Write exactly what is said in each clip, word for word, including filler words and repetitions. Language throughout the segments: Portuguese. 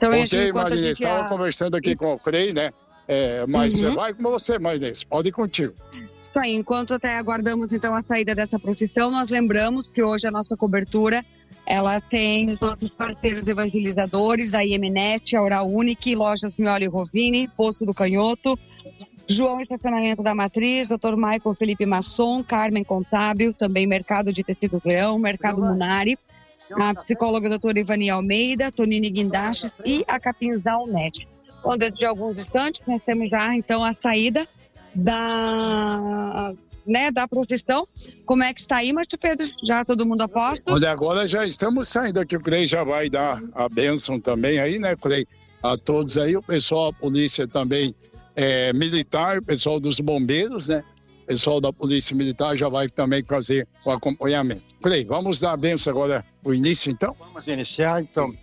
Então, ok, Marinês, estava a... conversando aqui com o Frei, né? É, mas uhum. vai com você, Marinês, pode ir contigo. Isso aí, enquanto até aguardamos então a saída dessa procissão, nós lembramos que hoje a nossa cobertura, ela tem os nossos parceiros evangelizadores, a I M Net, a Oral Unique, Lojas Mioli e Rovini, Poço do Canhoto, João Estacionamento da Matriz, doutor Michael Felipe Masson, Carmen Contábil, também Mercado de Tecidos Leão, Mercado Munari, a psicóloga doutora Ivani Almeida, Tonini Guindastes e a Capinzal Net. Bom, dentro de alguns instantes, nós temos já então a saída da, né, da procissão. Como é que está aí, Márcio Pedro? Já todo mundo a posto? Olha, agora já estamos saindo aqui, o Crei já vai dar a bênção também aí, né, Crei? A todos aí, o pessoal, a polícia também é, militar, o pessoal dos bombeiros, né? O pessoal da polícia militar já vai também fazer o acompanhamento. Crei, vamos dar a bênção agora, o início então? Vamos iniciar então.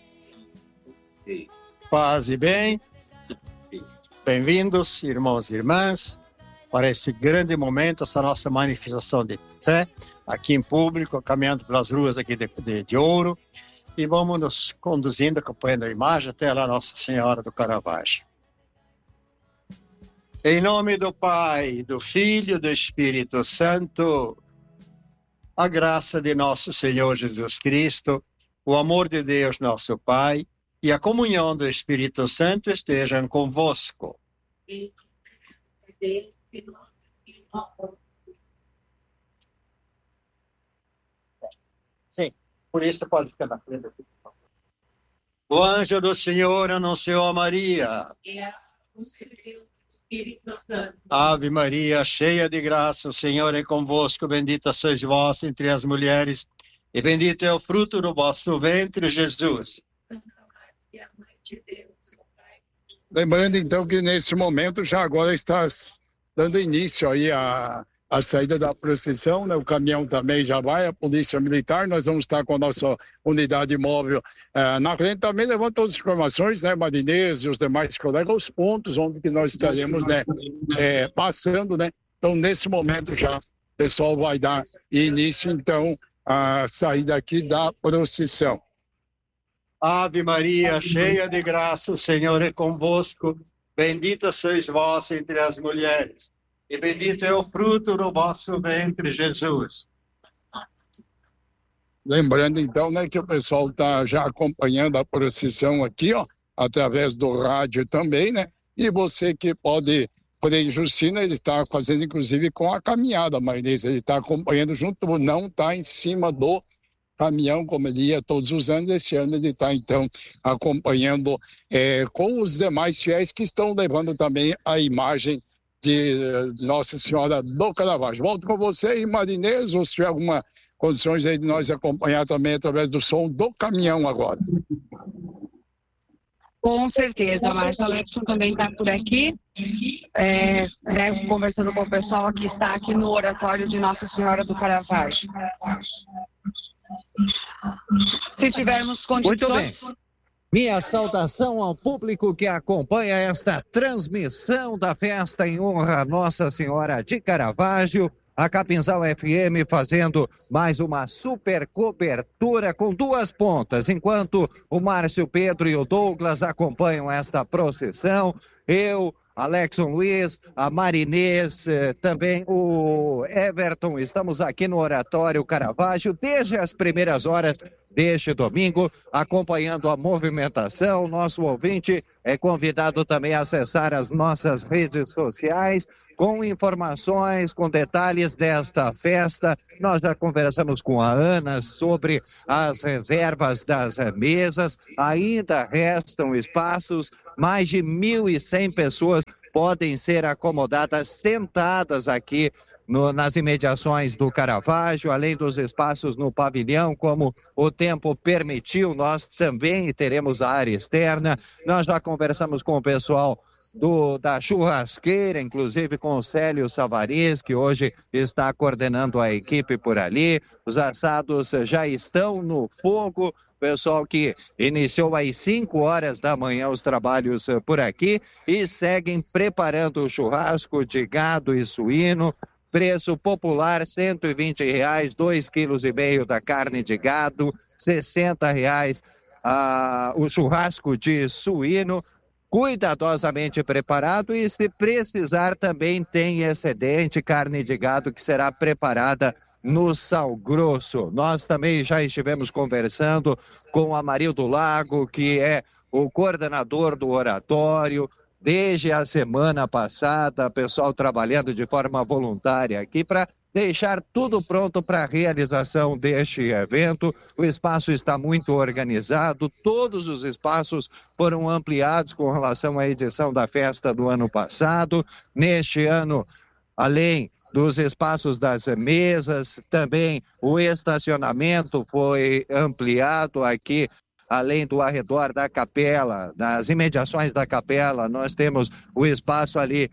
Paz e bem. Bem-vindos, irmãos e irmãs, para esse grande momento, essa nossa manifestação de fé, aqui em público, caminhando pelas ruas aqui de, de, de Ouro, e vamos nos conduzindo, acompanhando a imagem, até lá Nossa Senhora do Caravaggio. Em nome do Pai, do Filho e do Espírito Santo, a graça de nosso Senhor Jesus Cristo, o amor de Deus, nosso Pai, e a comunhão do Espírito Santo estejam convosco. Sim, por isso pode ficar na frente aqui. O anjo do Senhor anunciou a Maria. Ave Maria, cheia de graça, o Senhor é convosco, bendita sois vós entre as mulheres, e bendito é o fruto do vosso ventre, Jesus. Lembrando então que nesse momento já agora está dando início aí a, a saída da procissão, né? O caminhão também já vai, a polícia militar, nós vamos estar com a nossa unidade móvel eh, na frente também, levando todas as informações, né, Marinês e os demais colegas, os pontos onde que nós estaremos, né, eh, passando, né? Então nesse momento já o pessoal vai dar início então a saída aqui da procissão. Ave Maria, cheia de graça, o Senhor é convosco. Bendita sois vós entre as mulheres, e bendito é o fruto do vosso ventre, Jesus. Lembrando então, né, que o pessoal está já acompanhando a procissão aqui, ó, através do rádio também, né? E você que pode, Frei Justino, ele está fazendo inclusive com a caminhada, mas ele está acompanhando junto, não está em cima do caminhão, como ele ia todos os anos. Esse ano ele está, então, acompanhando é, com os demais fiéis que estão levando também a imagem de Nossa Senhora do Caravaggio. Volto com você aí, Marinês, ou se tiver alguma condições aí de nós acompanhar também através do som do caminhão agora. Com certeza, Márcio Alexson também está por aqui, é, né, conversando com o pessoal que está aqui no oratório de Nossa Senhora do Caravaggio. Se tivermos condições... Muito bem. Minha saudação ao público que acompanha esta transmissão da festa em honra a Nossa Senhora de Caravaggio. A Capinzal F M fazendo mais uma super cobertura com duas pontas, enquanto o Márcio Pedro e o Douglas acompanham esta procissão. Eu, Alexson Luiz, a Marinês, eh, também o Everton, estamos aqui no Oratório Caravaggio desde as primeiras horas deste domingo, acompanhando a movimentação. Nosso ouvinte é convidado também a acessar as nossas redes sociais com informações, com detalhes desta festa. Nós já conversamos com a Ana sobre as reservas das mesas, ainda restam espaços, mais de mil e cem pessoas podem ser acomodadas, sentadas aqui no, nas imediações do Caravaggio, além dos espaços no pavilhão, como o tempo permitiu, nós também teremos a área externa. Nós já conversamos com o pessoal do, da churrasqueira, inclusive com o Célio Savariz, que hoje está coordenando a equipe por ali. Os assados já estão no fogo. Pessoal que iniciou às cinco horas da manhã os trabalhos por aqui e seguem preparando o churrasco de gado e suíno. Preço popular, cento e vinte reais, dois quilos e meio da carne de gado, sessenta reais a, o churrasco de suíno, cuidadosamente preparado, e se precisar também tem excedente, carne de gado que será preparada no Sal Grosso. Nós também já estivemos conversando com a Marildo Lago, que é o coordenador do oratório, desde a semana passada, pessoal trabalhando de forma voluntária aqui para deixar tudo pronto para a realização deste evento. O espaço está muito organizado, todos os espaços foram ampliados com relação à edição da festa do ano passado. Neste ano, além dos espaços das mesas, também o estacionamento foi ampliado aqui, além do arredor da capela, nas imediações da capela, nós temos o espaço ali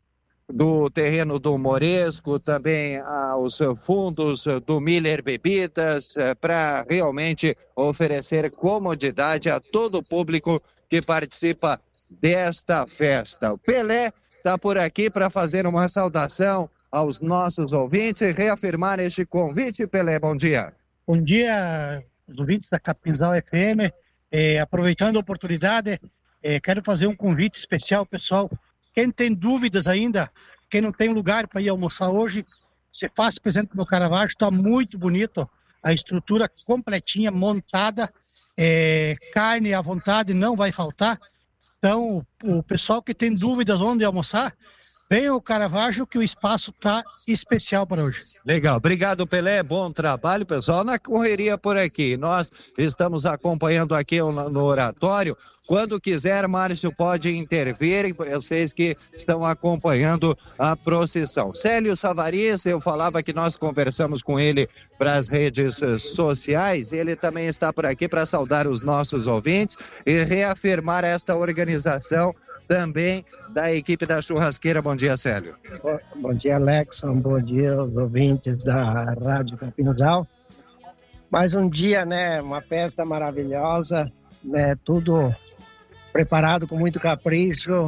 do terreno do Moresco, também aos fundos do Miller Bebidas, para realmente oferecer comodidade a todo o público que participa desta festa. O Pelé está por aqui para fazer uma saudação aos nossos ouvintes e reafirmar este convite. Pelé, bom dia. Bom dia, os ouvintes da Capinzal F M. Eh, aproveitando a oportunidade, eh, quero fazer um convite especial, pessoal. Quem tem dúvidas ainda, quem não tem lugar para ir almoçar hoje, se faz presente no Caravaggio, está muito bonito, a estrutura completinha, montada, é, carne à vontade não vai faltar. Então, o pessoal que tem dúvidas onde almoçar, venha ao Caravaggio que o espaço está especial para hoje. Legal, obrigado Pelé, bom trabalho pessoal, na correria por aqui, nós estamos acompanhando aqui no oratório. Quando quiser, Márcio pode intervir, vocês que estão acompanhando a procissão. Célio Savarias, eu falava que nós conversamos com ele para as redes sociais, ele também está por aqui para saudar os nossos ouvintes e reafirmar esta organização também da equipe da churrasqueira. Bom dia, Célio. Bom dia, Alexson, bom dia aos ouvintes da Rádio Capinzal. Mais um dia, né, uma festa maravilhosa, né, tudo preparado com muito capricho,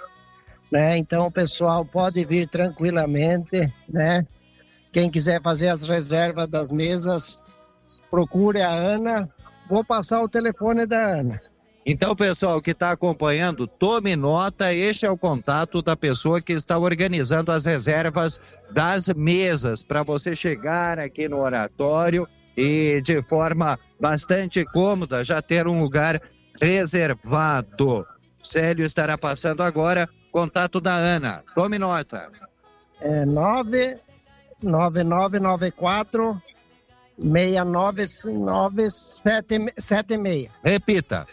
né? Então o pessoal pode vir tranquilamente, né? Quem quiser fazer as reservas das mesas, procure a Ana. Vou passar o telefone da Ana. Então, pessoal que está acompanhando, tome nota, este é o contato da pessoa que está organizando as reservas das mesas, para você chegar aqui no oratório e de forma bastante cômoda já ter um lugar reservado. Célio estará passando agora, contato da Ana. Tome nota. É nove nove nove nove quatro seis nove nove sete seis. Repita.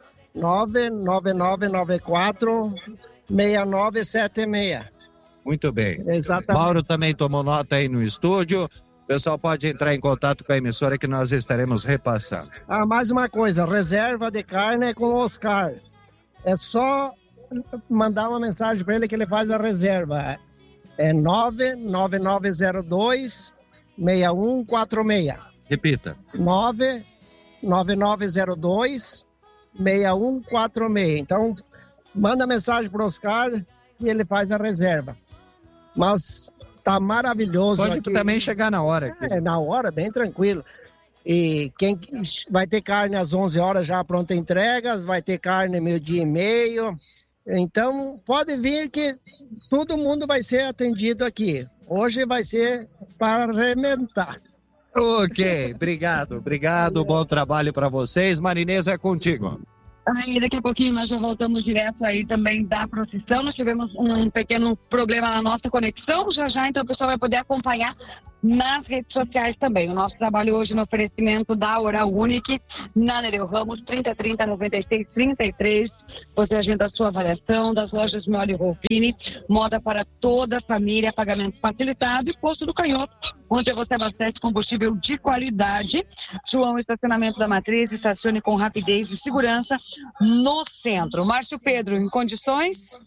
nove nove nove nove quatro seis nove sete seis. Muito bem. Exatamente. Mauro também tomou nota aí no estúdio. O pessoal pode entrar em contato com a emissora que nós estaremos repassando. Ah, mais uma coisa, reserva de carne é com o Oscar. É só mandar uma mensagem para ele que ele faz a reserva. É nove nove nove zero dois seis um quatro seis. Repita. nove nove nove zero dois seis um quatro seis. Então, manda mensagem para o Oscar e ele faz a reserva. Mas tá maravilhoso. Pode aqui também chegar na hora. Aqui. É, na hora, bem tranquilo. E quem vai ter carne às onze horas já pronta entregas, vai ter carne meio-dia e meio. Então, pode vir que todo mundo vai ser atendido aqui. Hoje vai ser para arrebentar. Ok, obrigado, obrigado, bom trabalho para vocês. Marinês, é contigo. Aí daqui a pouquinho nós já voltamos direto aí também da procissão. Nós tivemos um pequeno problema na nossa conexão, já já então o pessoal vai poder acompanhar nas redes sociais também. O nosso trabalho hoje no oferecimento da Oral Unique, na Nereu Ramos, trinta trinta noventa e seis trinta e três. Você agenda a sua avaliação das lojas Mioli Rolfini, moda para toda a família, pagamento facilitado e Posto do Canhoto, onde você abastece combustível de qualidade. João, estacionamento da Matriz, estacione com rapidez e segurança no centro. Márcio Pedro, em condições?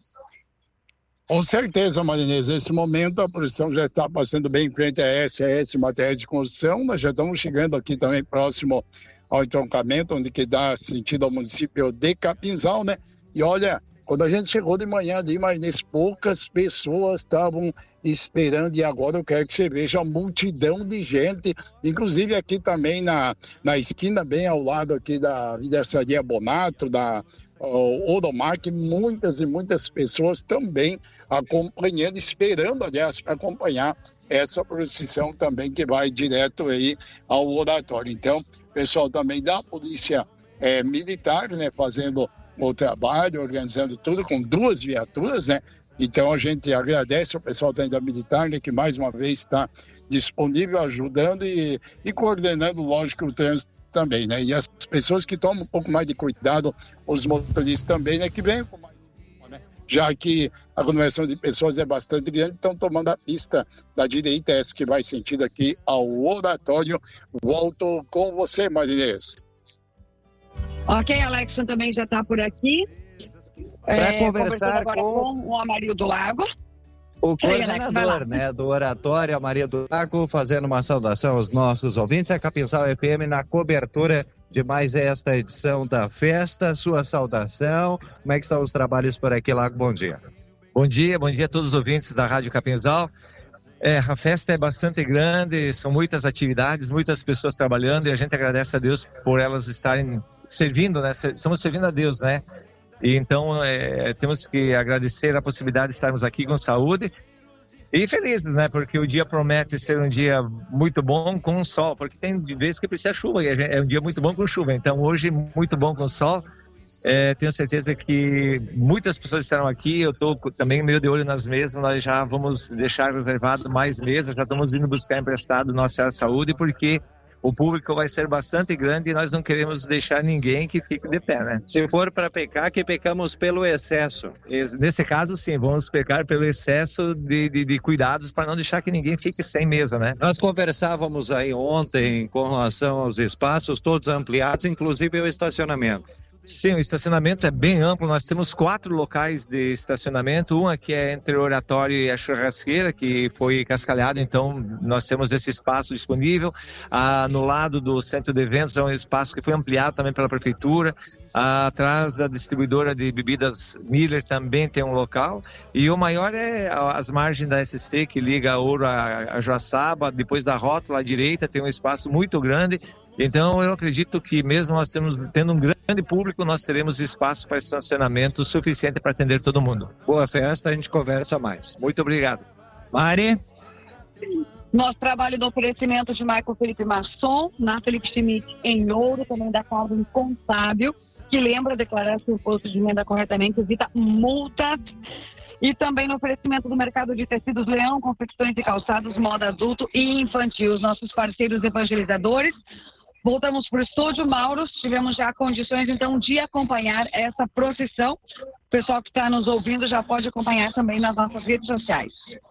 Com certeza, Marinês. Nesse momento a produção já está passando bem em frente à S S Materiais de Construção. Nós já estamos chegando aqui também próximo ao entroncamento, onde que dá sentido ao município de Capinzal, né? E olha, Quando a gente chegou de manhã ali, mas poucas pessoas estavam esperando, e agora eu quero que você veja a multidão de gente, inclusive aqui também na, na esquina, bem ao lado aqui da Vidraçaria Bonato, da uh, Odomac, muitas e muitas pessoas também acompanhando, esperando, aliás, para acompanhar essa procissão também que vai direto aí ao oratório. Então, pessoal também da Polícia é, Militar, né, fazendo o trabalho, organizando tudo com duas viaturas, né? Então a gente agradece ao pessoal da Militar, né, que mais uma vez está disponível, ajudando e, e coordenando, lógico, o trânsito também, né? E as pessoas que tomam um pouco mais de cuidado, os motoristas também, né, que vêm com mais calma, né? Já que a aglomeração de pessoas é bastante grande, estão tomando a pista da direita, essa que vai sentido aqui ao oratório. Volto com você, Marinês. Ok, Alexson também já está por aqui. Para é, conversar agora com... com o Amarildo Lago. O Aí, Alex, coordenador, né, do oratório, Amarildo Lago, fazendo uma saudação aos nossos ouvintes. A Capinzal F M na cobertura de mais esta edição da festa. Sua saudação. Como é que estão os trabalhos por aqui, Lago? Bom dia. Bom dia, bom dia a todos os ouvintes da Rádio Capinzal. É, a festa é bastante grande, são muitas atividades, muitas pessoas trabalhando, e a gente agradece a Deus por elas estarem servindo, né? Estamos servindo a Deus, né? E então é, temos que agradecer a possibilidade de estarmos aqui com saúde e felizes, né? Porque o dia promete ser um dia muito bom com sol, porque tem vezes que precisa chuva, e é um dia muito bom com chuva. Então hoje muito bom com sol. É, tenho certeza que muitas pessoas estarão aqui. Eu estou também meio de olho nas mesas. Nós já vamos deixar reservado mais mesas, já estamos indo buscar emprestado Nossa Saúde, porque o público vai ser bastante grande e nós não queremos deixar ninguém que fique de pé, né? Se for para pecar, que pecamos pelo excesso. Nesse caso, sim, vamos pecar pelo excesso de, de, de cuidados para não deixar que ninguém fique sem mesa, né? Nós conversávamos aí ontem com relação aos espaços, todos ampliados, inclusive o estacionamento. Sim, o estacionamento é bem amplo. Nós temos quatro locais de estacionamento. Um aqui é entre o oratório e a churrasqueira, que foi cascalhado, então nós temos esse espaço disponível. Ah, no lado do centro de eventos é um espaço que foi ampliado também pela prefeitura. Ah, atrás da distribuidora de bebidas Miller também tem um local. E o maior é as margens da S S T, que liga a Ouro a, a Joaçaba. Depois da rótula à direita tem um espaço muito grande. Então, eu acredito que mesmo nós temos, tendo um grande público, nós teremos espaço para estacionamento suficiente para atender todo mundo. Boa festa, a gente conversa mais. Muito obrigado. Mari? Nosso trabalho do oferecimento de Michael Felipe Masson, na Felipe Schmidt em Ouro, também da Calvin Contábil, que lembra declarar seu imposto de renda corretamente, evita multas. E também no oferecimento do mercado de tecidos Leão, confecções e calçados, moda adulto e infantil, os nossos parceiros evangelizadores. Voltamos para o estúdio, Mauro, tivemos já condições então de acompanhar essa procissão. O pessoal que está nos ouvindo já pode acompanhar também nas nossas redes sociais.